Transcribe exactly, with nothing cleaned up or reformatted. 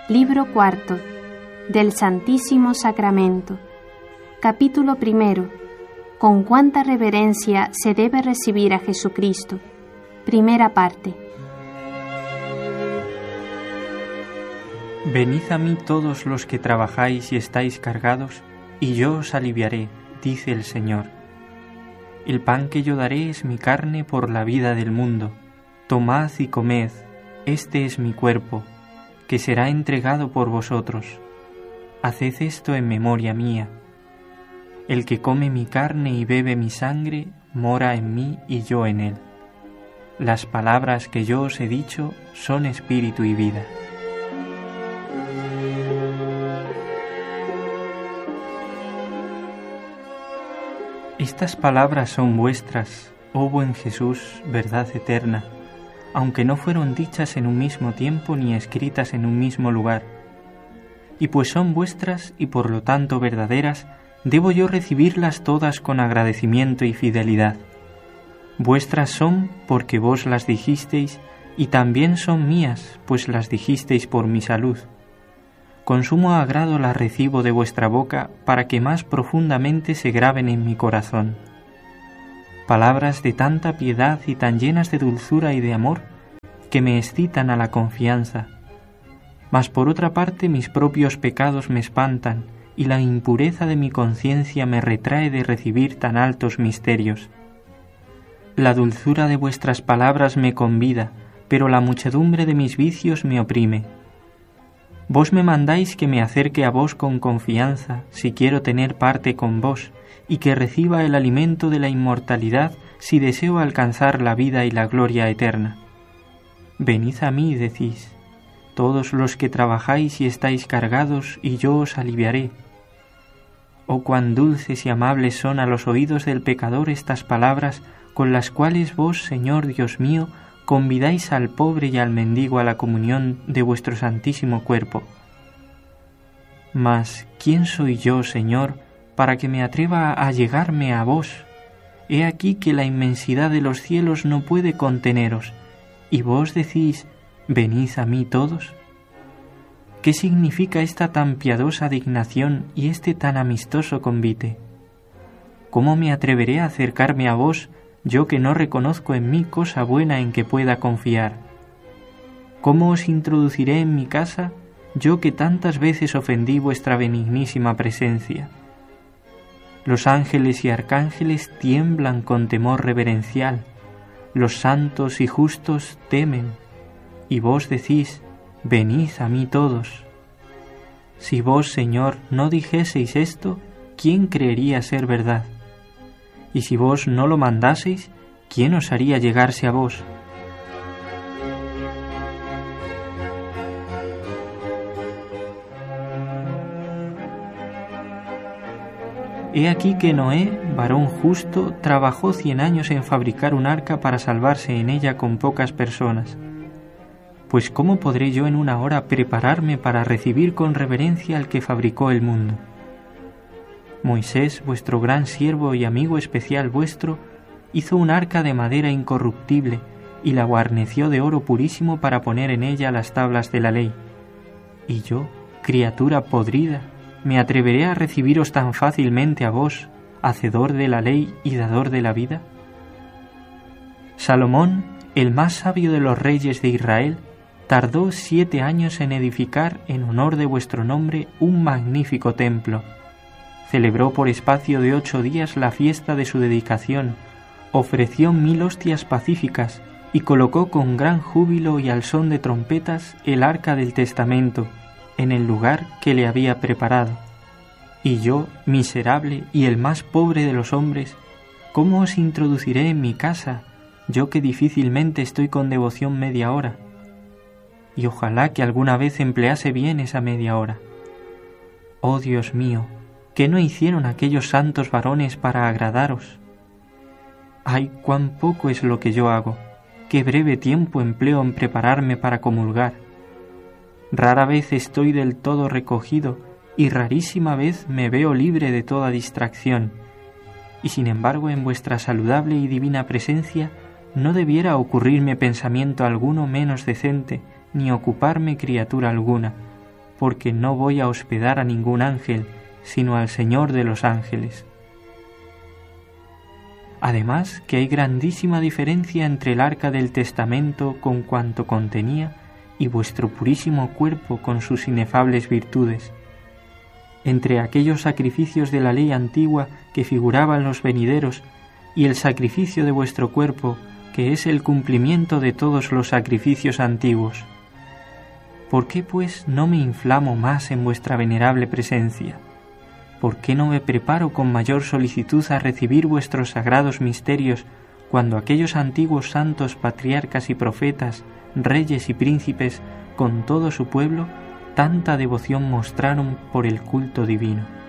Libro cuarto del Santísimo Sacramento. Capítulo primero. Con cuánta reverencia se debe recibir a Jesucristo. Primera parte. Venid a mí todos los que trabajáis y estáis cargados, y yo os aliviaré, dice el Señor. El pan que yo daré es mi carne por la vida del mundo. Tomad y comed, este es mi cuerpo, que será entregado por vosotros. Haced esto en memoria mía. El que come mi carne y bebe mi sangre, mora en mí y yo en él. Las palabras que yo os he dicho son espíritu y vida. Estas palabras son vuestras, oh buen Jesús, verdad eterna, aunque no fueron dichas en un mismo tiempo ni escritas en un mismo lugar. Y pues son vuestras y por lo tanto verdaderas, debo yo recibirlas todas con agradecimiento y fidelidad. Vuestras son porque vos las dijisteis, y también son mías, pues las dijisteis por mi salud. Con sumo agrado las recibo de vuestra boca, para que más profundamente se graben en mi corazón. Palabras de tanta piedad y tan llenas de dulzura y de amor, que me excitan a la confianza. Mas por otra parte mis propios pecados me espantan, y la impureza de mi conciencia me retrae de recibir tan altos misterios. La dulzura de vuestras palabras me convida, pero la muchedumbre de mis vicios me oprime. Vos me mandáis que me acerque a vos con confianza, si quiero tener parte con vos, y que reciba el alimento de la inmortalidad, si deseo alcanzar la vida y la gloria eterna. Venid a mí, decís, todos los que trabajáis y estáis cargados, y yo os aliviaré. Oh, cuán dulces y amables son a los oídos del pecador estas palabras, con las cuales vos, Señor Dios mío, convidáis al pobre y al mendigo a la comunión de vuestro santísimo cuerpo. Mas, ¿quién soy yo, Señor, para que me atreva a llegarme a vos? He aquí que la inmensidad de los cielos no puede conteneros, y vos decís, venid a mí todos. ¿Qué significa esta tan piadosa dignación y este tan amistoso convite? ¿Cómo me atreveré a acercarme a vos, yo que no reconozco en mí cosa buena en que pueda confiar? ¿Cómo os introduciré en mi casa, yo que tantas veces ofendí vuestra benignísima presencia? Los ángeles y arcángeles tiemblan con temor reverencial, los santos y justos temen, y vos decís, venid a mí todos. Si vos, Señor, no dijeseis esto, ¿quién creería ser verdad? Y si vos no lo mandaseis, ¿quién os haría llegarse a vos? He aquí que Noé, varón justo, trabajó cien años en fabricar un arca para salvarse en ella con pocas personas. Pues ¿cómo podré yo en una hora prepararme para recibir con reverencia al que fabricó el mundo? Moisés, vuestro gran siervo y amigo especial vuestro, hizo un arca de madera incorruptible y la guarneció de oro purísimo para poner en ella las tablas de la ley. Y yo, criatura podrida, ¿me atreveré a recibiros tan fácilmente a vos, hacedor de la ley y dador de la vida? Salomón, el más sabio de los reyes de Israel, tardó siete años en edificar en honor de vuestro nombre un magnífico templo. Celebró por espacio de ocho días la fiesta de su dedicación, ofreció mil hostias pacíficas y colocó con gran júbilo y al son de trompetas el arca del testamento en el lugar que le había preparado. Y yo, miserable y el más pobre de los hombres, ¿cómo os introduciré en mi casa, yo que difícilmente estoy con devoción media hora? Y ojalá que alguna vez emplease bien esa media hora. Oh Dios mío, ¿qué no hicieron aquellos santos varones para agradaros? ¡Ay, cuán poco es lo que yo hago! ¡Qué breve tiempo empleo en prepararme para comulgar! Rara vez estoy del todo recogido y rarísima vez me veo libre de toda distracción. Y sin embargo, en vuestra saludable y divina presencia no debiera ocurrirme pensamiento alguno menos decente, ni ocuparme criatura alguna, porque no voy a hospedar a ningún ángel, sino al Señor de los ángeles. Además, que hay grandísima diferencia entre el arca del testamento con cuanto contenía y vuestro purísimo cuerpo con sus inefables virtudes, entre aquellos sacrificios de la ley antigua que figuraban los venideros y el sacrificio de vuestro cuerpo, que es el cumplimiento de todos los sacrificios antiguos. ¿Por qué, pues, no me inflamo más en vuestra venerable presencia? ¿Por qué no me preparo con mayor solicitud a recibir vuestros sagrados misterios cuando aquellos antiguos santos patriarcas y profetas, reyes y príncipes, con todo su pueblo, tanta devoción mostraron por el culto divino?